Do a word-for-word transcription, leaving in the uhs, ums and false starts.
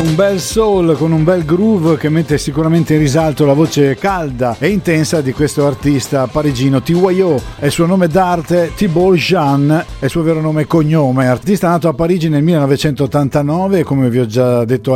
un bel soul con un bel groove che mette sicuramente in risalto la voce calda e intensa di questo artista parigino T Y O. È il suo nome d'arte Thibaut Jean, è il suo vero nome e cognome. Artista nato a Parigi nel millenovecentottantanove e, come vi ho già detto